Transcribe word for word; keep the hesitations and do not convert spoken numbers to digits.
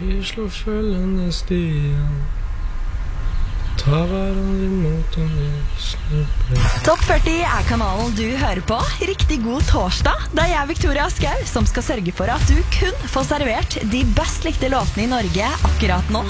Vi slår følgende stier, ta hverandre imot om vi slipper. Topp førti er kanalen du hører på. Riktig god torsdag. Det er jeg, Victoria Skau, som skal sørge for at du kun får servert de best likte låtene i Norge akkurat nå.